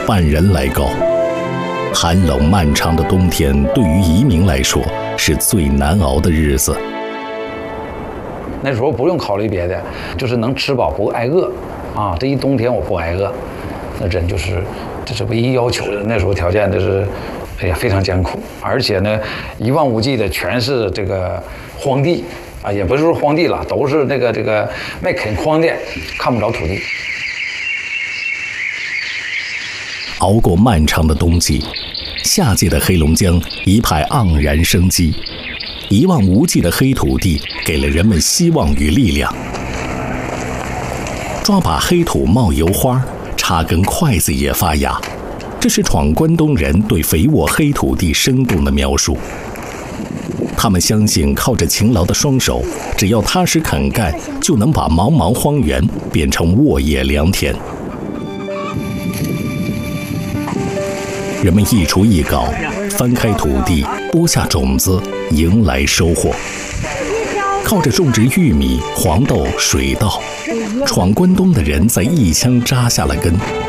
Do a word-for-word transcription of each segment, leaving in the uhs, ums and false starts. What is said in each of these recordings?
半人来高。寒冷漫长的冬天对于移民来说是最难熬的日子。 那时候不用考虑别的，就是能吃饱不挨饿啊！这一冬天我不挨饿，那真就是这是唯一要求的。那时候条件就是，哎呀非常艰苦，而且呢一望无际的全是这个荒地啊，也不是说荒地了，都是那个这个没垦荒的，看不着土地。 熬过漫长的冬季，夏季的黑龙江一派盎然生机。一望无际的黑土地给了人们希望与力量。抓把黑土冒油花，插根筷子也发芽，这是闯关东人对肥沃黑土地生动的描述。他们相信靠着勤劳的双手，只要踏实肯干，就能把茫茫荒原变成沃野良田。人们一锄一镐，翻开土地，播下种子，迎来收获。靠着种植玉米、黄豆、水稻，闯关东的人在异乡扎下了根。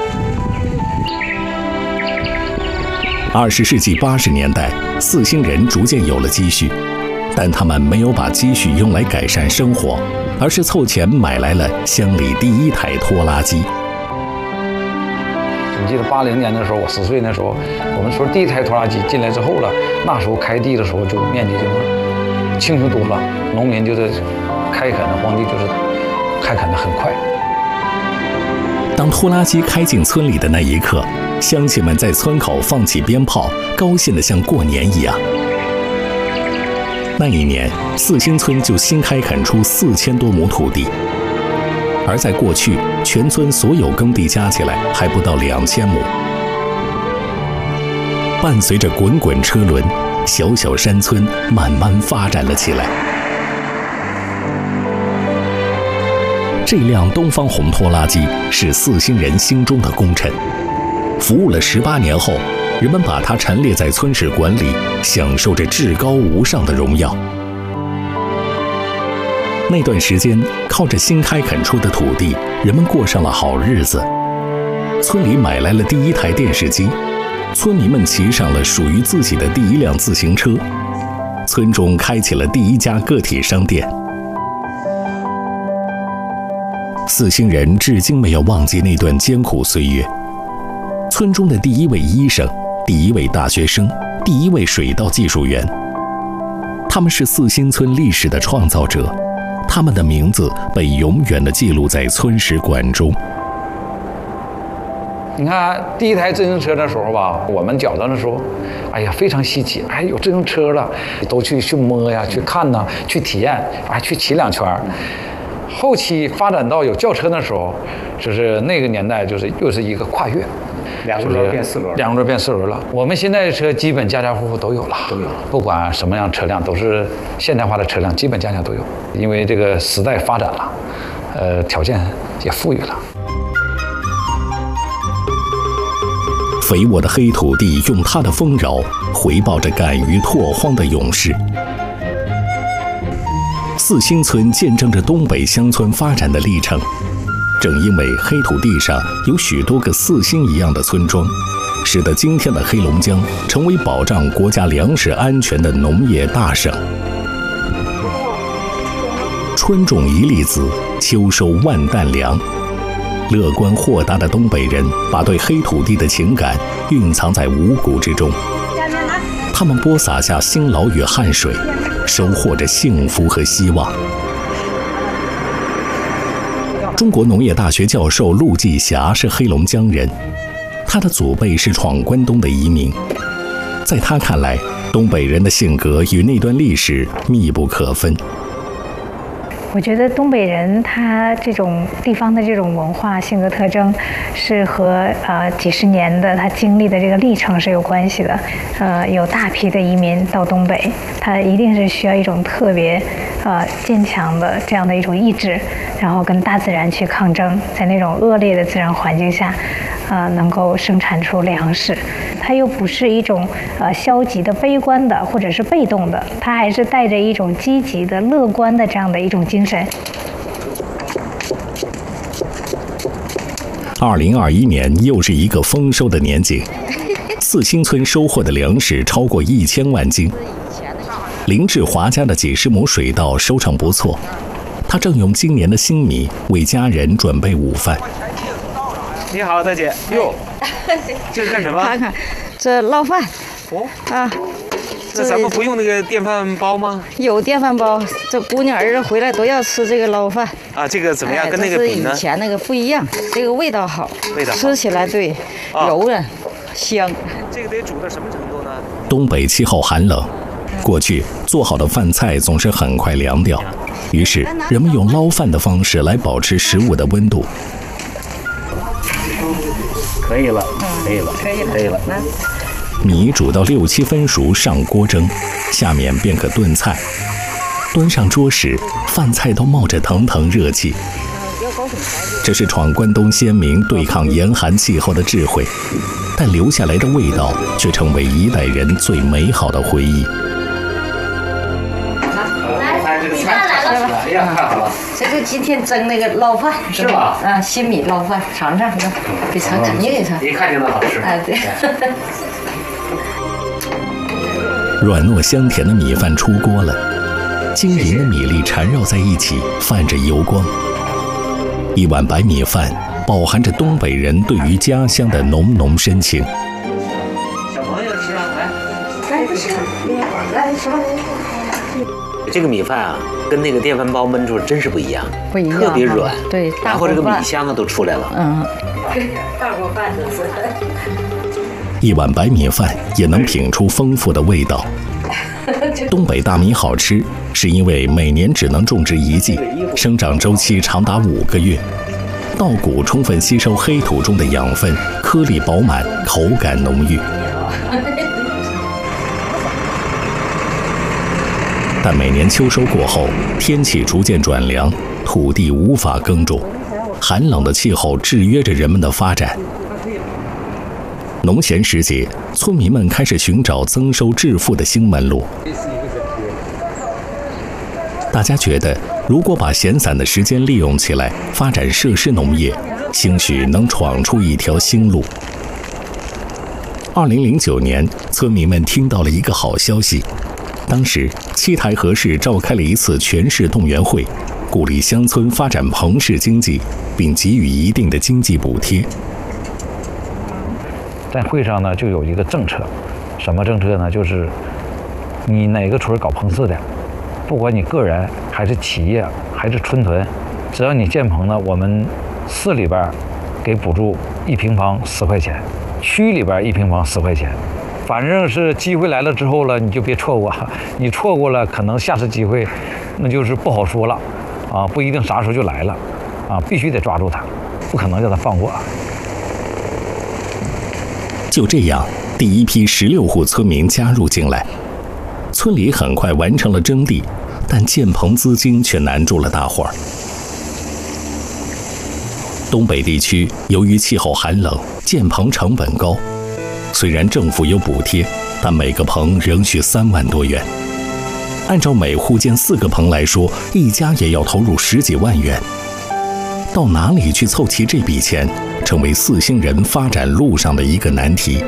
二十世纪八十年代，四星人逐渐有了积蓄，但他们没有把积蓄用来改善生活，而是凑钱买来了乡里第一台拖拉机。 我记得八零年的时候，我十岁那时候，我们说第一台拖拉机进来之后了，那时候开地的时候就面积就轻松多了，农民就是开垦的荒地就是开垦的很快。 当拖拉机开进村里的那一刻，乡亲们在村口放起鞭炮，高兴得像过年一样。那一年，四星村就新开垦出四千多亩土地。而在过去，全村所有耕地加起来还不到两千亩。伴随着滚滚车轮，小小山村慢慢发展了起来。这辆东方红拖拉机是四星人心中的功臣，服务了十八年后，人们把它陈列在村史馆里，享受着至高无上的荣耀。那段时间，靠着新开垦出的土地，人们过上了好日子。村里买来了第一台电视机，村民们骑上了属于自己的第一辆自行车，村中开启了第一家个体商店。四星人至今没有忘记那段艰苦岁月。村中的第一位医生、第一位大学生、第一位水稻技术员，他们是四星村历史的创造者。他们的名字被永远地记录在村史馆中。 你看第一台自行车的时候吧，我们觉得那时候，哎呀非常稀奇，哎有自行车了，都去去摸呀，去看呐，去体验，哎去骑两圈。后期发展到有轿车的时候，就是那个年代，就是又是一个跨越。 两轮变四轮， 两轮变四轮了。我们现在的车基本家家户户都有了， 都有， 不管什么样车辆，都是现代化的车辆，基本家家都有。因为这个时代发展了，呃，条件也富裕了。 肥沃的黑土地用它的丰饶回报着敢于拓荒的勇士。四星村见证着东北乡村发展的历程。正因为黑土地上有许多个四星一样的村庄，使得今天的黑龙江成为保障国家粮食安全的农业大省。春种一粒子，秋收万担粮。乐观豁达的东北人把对黑土地的情感蕴藏在五谷之中，他们播撒下辛劳与汗水，收获着幸福和希望。中国农业大学教授陆继霞是黑龙江人，他的祖辈是闯关东的移民。在他看来，东北人的性格与那段历史密不可分。 我觉得东北人他这种地方的这种文化性格特征，是和呃几十年的他经历的这个历程是有关系的。呃，有大批的移民到东北，他一定是需要一种特别呃坚强的这样的一种意志，然后跟大自然去抗争，在那种恶劣的自然环境下，呃，能够生产出粮食。它又不是一种呃消极的、悲观的，或者是被动的，它还是带着一种积极的、乐观的这样的一种精神。 二零二一年又是一个丰收的年景，四星村收获的粮食超过一千万斤。林志华家的几十亩水稻收成不错，他正用今年的新米为家人准备午饭。 你好，大姐。哟，这是干什么？ 看看，这捞饭。 哦啊， 那咱们不用那个电饭煲吗？ 有电饭煲，这姑娘儿子回来都要吃这个捞饭。 啊，这个怎么样？ 哎、 跟那个比呢？ 以前那个不一样，这个味道好， 味道好吃起来对， 啊、 柔韧，香。 这个得煮到什么程度呢？ 东北气候寒冷，过去做好的饭菜总是很快凉掉，于是人们用捞饭的方式来保持食物的温度。 可以了，可以了， 可以了， 可以了。 米煮到六七分熟，上锅蒸，下面便可炖菜。端上桌时，饭菜都冒着腾腾热气。这是闯关东先民对抗严寒气候的智慧，但留下来的味道却成为一代人最美好的回忆。 来，这个菜来了，哎呀，太好了！ 这就今天蒸那个捞饭， 是吧？ 啊，新米捞饭，尝尝，给尝，肯定给尝。 一看就能好吃。 哎，对。 软糯香甜的米饭出锅了，晶莹的米粒缠绕在一起，泛着油光。一碗白米饭饱含着东北人对于家乡的浓浓深情。 小朋友吃啊，来， 来，不是，来什么？ 这个米饭啊，跟那个电饭煲焖出真是不一样， 不一样， 特别软， 对， 然后这个米香啊都出来了。 嗯， 大锅饭都是。 一碗白米饭也能品出丰富的味道。东北大米好吃，是因为每年只能种植一季，生长周期长达五个月，稻谷充分吸收黑土中的养分，颗粒饱满，口感浓郁。但每年秋收过后，天气逐渐转凉，土地无法耕种，寒冷的气候制约着人们的发展。农闲时节，村民们开始寻找增收致富的新门路。大家觉得，如果把闲散的时间利用起来，发展设施农业，兴许能闯出一条新路。二零零九年，村民们听到了一个好消息，当时七台河市召开了一次全市动员会，鼓励乡村发展棚式经济，并给予一定的经济补贴。 在会上呢，就有一个政策，什么政策呢？就是你哪个村搞棚式的，不管你个人还是企业还是村屯，只要你建棚呢，我们市里边给补助一平方十块钱，区里边一平方十块钱。反正是机会来了之后了，你就别错过，你错过了，可能下次机会那就是不好说了，啊，不一定啥时候就来了，啊，必须得抓住它，不可能让它放过。 就这样，第一批十六户村民加入进来，村里很快完成了征地，但建棚资金却难住了大伙儿。东北地区由于气候寒冷，建棚成本高，虽然政府有补贴，但每个棚仍需三万多元。按照每户建四个棚来说，一家也要投入十几万元。到哪里去凑齐这笔钱，成为四星人发展路上的一个难题。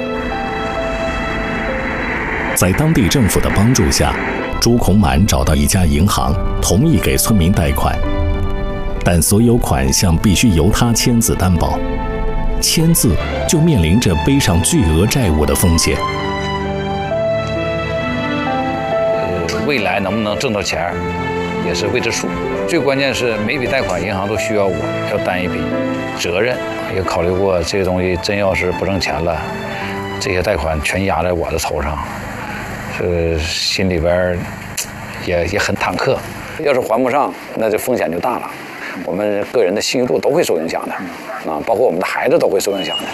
在当地政府的帮助下，朱孔满找到一家银行，同意给村民贷款，但所有款项必须由他签字担保，签字就面临着背上巨额债务的风险。 呃，未来能不能挣到钱，也是未知数。最关键是每笔贷款银行都需要我要担一笔责任，也考虑过这个东西真要是不挣钱了，这些贷款全压在我的头上，这心里边也也很忐忑。要是还不上，那这风险就大了，我们个人的信誉度都会受影响的，啊，包括我们的孩子都会受影响的。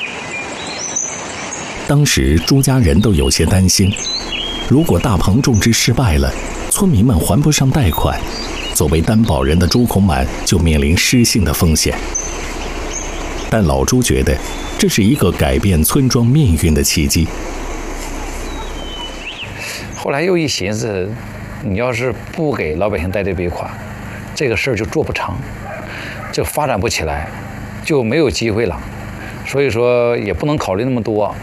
当时朱家人都有些担心，如果大棚种植失败了，村民们还不上贷款，作为担保人的朱孔满就面临失信的风险。但老朱觉得这是一个改变村庄命运的契机。 后来又一寻思，你要是不给老百姓贷这笔款，这个事儿就做不成，就发展不起来，就没有机会了。 所以说也不能考虑那么多。